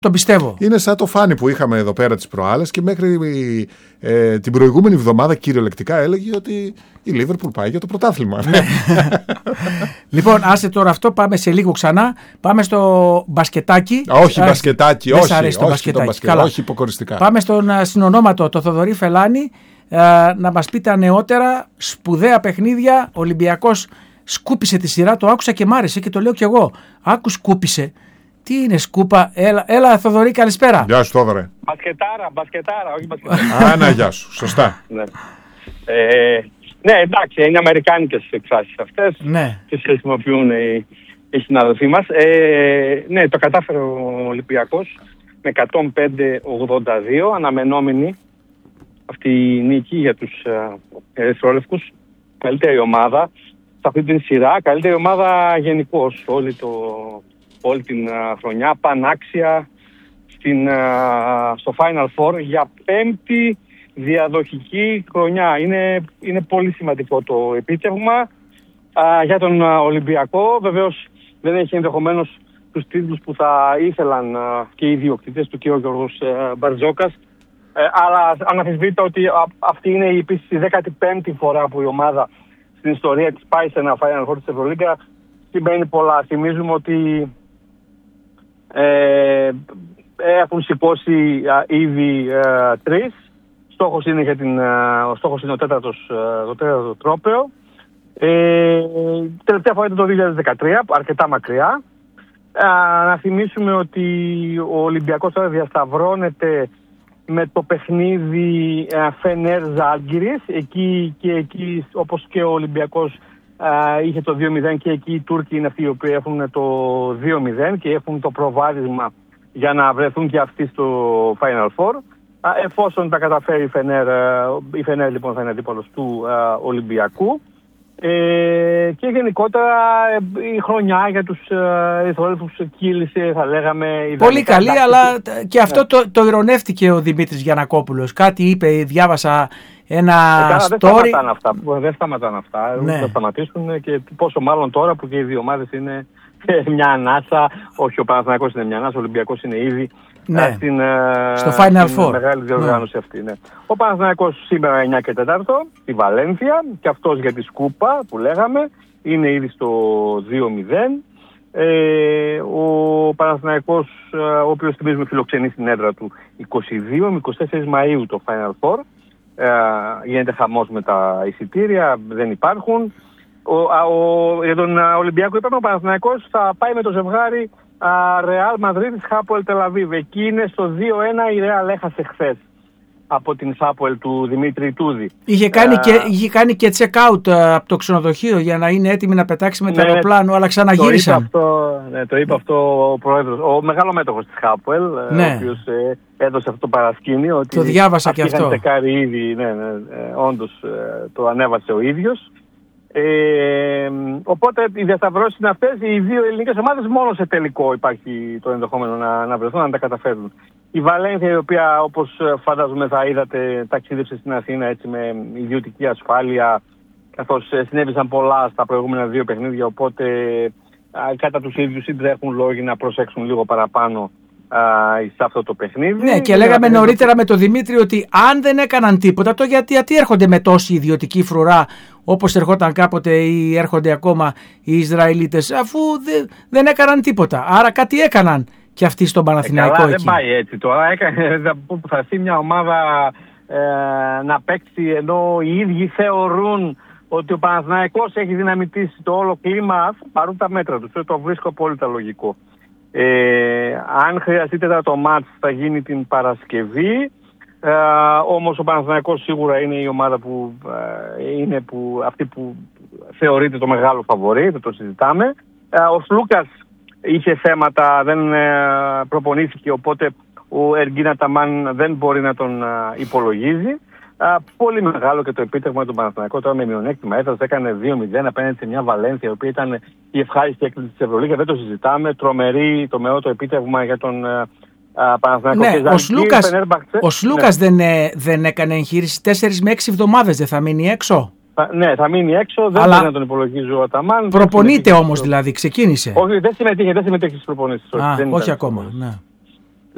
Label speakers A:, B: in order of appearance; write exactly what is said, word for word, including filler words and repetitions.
A: Το πιστεύω.
B: Είναι σαν το φάνη που είχαμε εδώ πέρα τις προάλλες και μέχρι ε, την προηγούμενη εβδομάδα κυριολεκτικά έλεγε ότι η Λίβερπουλ πάει για το πρωτάθλημα.
A: Λοιπόν, άσε τώρα αυτό, πάμε σε λίγο ξανά. Πάμε στο μπασκετάκι.
B: Όχι, μπασκετάκι, όχι.
A: Όχι,
B: το μπασκετ,
A: Καλά.
B: όχι υποκοριστικά.
A: Πάμε στον συνονόματο, το Θοδωρή Φελάνη, ε, να μας πει τα νεότερα σπουδαία παιχνίδια. Ο Ολυμπιακός σκούπισε τη σειρά, το άκουσα και μ' άρεσε και το λέω κι εγώ. Άκου σκούπισε. Τι είναι σκούπα, έλα, έλα Θοδωρή, καλησπέρα.
B: Γεια σου Θόδωρε.
C: Μπασκετάρα, μπασκετάρα, όχι μπασκετάρα.
B: Α, να, γεια σου, σωστά.
C: Ναι. Ε, ναι, εντάξει, είναι αμερικάνικες εξάσεις αυτές.
A: Ναι.
C: Τις χρησιμοποιούν οι, οι συναδελφοί μας. Ε, ναι, το κατάφερε ο Ολυμπιακός με εκατόν πέντε ογδόντα δύο, αναμενόμενη αυτή η νίκη για τους ερυθρόλευκους. Καλύτερη ομάδα σε αυτή την σειρά, καλύτερη ομάδα γενικώς όλη το... όλη την uh, χρονιά, πανάξια στην, uh, στο Final Four για πέμπτη διαδοχική χρονιά. Είναι, είναι πολύ σημαντικό το επίτευγμα uh, για τον uh, Ολυμπιακό. Βεβαίως δεν έχει ενδεχομένως τους τίτλους που θα ήθελαν uh, και οι ιδιοκτήτες του και ο Γιώργος uh, Μπαρτζόκας. Uh, αλλά αναμφισβήτητα ότι uh, αυτή είναι επίσης η δέκατη πέμπτη φορά που η ομάδα στην ιστορία της πάει σε ένα Final Four της Ευρωλίγκα. Σημαίνει πολλά. Θυμίζουμε ότι Ε, έχουν σηκώσει α, ήδη α, τρεις. Στόχος είναι, για την, α, ο στόχος είναι ο τέταρτος, α, το τέταρτο τρόπαιο. Ε, τελευταία φορά ήταν το δύο χιλιάδες δεκατρία, αρκετά μακριά. Α, να θυμίσουμε ότι ο Ολυμπιακός τώρα διασταυρώνεται με το παιχνίδι Φενέρ Ζάλγκιρις. Εκεί και εκεί, όπως και ο Ολυμπιακός, Uh, είχε το δύο μηδέν και εκεί οι Τούρκοι είναι αυτοί οι οποίοι έχουν το δύο μηδέν και έχουν το προβάδισμα για να βρεθούν και αυτοί στο Final Four. Uh, εφόσον τα καταφέρει η Φενέρ, uh, η Φενέρ λοιπόν θα είναι αντίπαλος του uh, Ολυμπιακού. Ε, και γενικότερα η χρονιά για τους ερυθρόλευκους uh, κύλησε, θα λέγαμε.
A: Πολύ καλή, εντάξει, αλλά και αυτό ναι. το, το ειρωνεύτηκε ο Δημήτρης Γιαννακόπουλος. Κάτι είπε, διάβασα ένα
C: ε,
A: story.
C: Δεν σταματάνε αυτά, δεν σταματάνε αυτά.
A: Ναι.
C: Θα σταματήσουν και πόσο μάλλον τώρα που και οι δύο ομάδες είναι μια ανάσα. Όχι, ο Παναθηναϊκός είναι μια ανάσα, ο Ολυμπιακός είναι ήδη
A: ναι.
C: στην,
A: στο Final
C: στην
A: Four.
C: Μεγάλη διοργάνωση ναι. αυτή. Ναι. Ο Παναθηναϊκός σήμερα εννιά και τέσσερα στη Βαλένθια και αυτός για τη σκούπα που λέγαμε είναι ήδη στο δύο μηδέν. Ε, ο Παναθηναϊκός, ο οποίος θυμίζουμε φιλοξενεί στην έδρα του είκοσι δύο με είκοσι τέσσερα Μαΐου το Final Four. Uh, γίνεται χαμός με τα εισιτήρια, δεν υπάρχουν. Ο, ο, για τον uh, Ολυμπιακό είπαμε, ο Παναθηναϊκός θα πάει με το ζευγάρι Ρεάλ Μαδρίτης Χάποελ Τελαβίβ. Εκεί είναι στο δύο ένα, η Ρεάλ έχασε χθες από την Χάποελ του Δημήτρη Τούδη.
A: Είχε κάνει, uh, και, είχε κάνει και check out uh, από το ξενοδοχείο για να είναι έτοιμη να πετάξει με το ναι, αεροπλάνο, αλλά ξαναγύρισαν.
C: Το είπε αυτό, ναι, το είπε αυτό ο πρόεδρος, ο μεγάλο μέτοχος της Χάποελ, ναι. ο οποίος ε, έδωσε αυτό το παρασκήνιο. Ότι
A: το διάβασα και αυτό.
C: Είχαν τσεκάρει ήδη, ναι, ναι, ε, όντως ε, το ανέβασε ο ίδιος. Ε, οπότε οι διασταυρώσεις είναι αυτές. Οι δύο ελληνικές ομάδες μόνο σε τελικό υπάρχει το ενδεχόμενο να, να βρεθούν, να τα καταφέρουν. Η Βαλένθια, η οποία όπως φαντάζομαι θα είδατε ταξίδευσε στην Αθήνα έτσι με ιδιωτική ασφάλεια, καθώς συνέβησαν πολλά στα προηγούμενα δύο παιχνίδια, οπότε α, κατά τους ίδιους συντρέχουν λόγοι να προσέξουν λίγο παραπάνω α, σε αυτό το παιχνίδι.
A: Ναι, και λέγαμε να... νωρίτερα με τον Δημήτρη ότι αν δεν έκαναν τίποτα, το γιατί, γιατί έρχονται με τόση ιδιωτική φρουρά όπως ερχόταν κάποτε ή έρχονται ακόμα οι Ισραηλίτες, αφού δε, δεν έκαναν τίποτα. Άρα κάτι έκαναν και αυτοί στον Παναθηναϊκό. Ε,
C: καλά,
A: εκεί.
C: Δεν πάει έτσι τώρα. Θα έρθει μια ομάδα ε, να παίξει ενώ οι ίδιοι θεωρούν ότι ο Παναθηναϊκός έχει δυναμητήσει το όλο κλίμα, παρούν τα μέτρα του. Το βρίσκω απόλυτα λογικό. Ε, αν χρειαστεί τώρα το μάτς θα γίνει την Παρασκευή. Ε, όμως ο Παναθηναϊκός σίγουρα είναι η ομάδα που ε, είναι που, αυτή που θεωρείται το μεγάλο φαβορί, δεν το συζητάμε. Ε, ο Σλούκας είχε θέματα, δεν ε, προπονήθηκε, οπότε ο Εργίν Αταμάν δεν μπορεί να τον ε, υπολογίζει. Ε, πολύ μεγάλο και το επίτευγμα του Παναθηναϊκού τώρα με μειονέκτημα έδρας, έκανε δύο μηδέν απέναντι σε μια Βαλένθια, η οποία ήταν η ευχάριστη έκπληξη της Ευρωλίγας, δεν το συζητάμε. Τρομερή, το μεό το επίτευγμα για τον ε,
A: ναι, ο Σλούκας, ο Σλούκας ναι. δεν, ε, δεν έκανε εγχείρηση τέσσερις με έξι εβδομάδες, δεν θα μείνει έξω.
C: Θα, ναι, θα μείνει έξω, δεν μπορεί να τον υπολογίζει ο Αταμάν.
A: Προπονείται όμως δηλαδή, ξεκίνησε.
C: Όχι, δεν συμμετείχε, δεν συμμετείχε στις προπονήσεις.
A: Α, όχι, όχι ακόμα, ναι.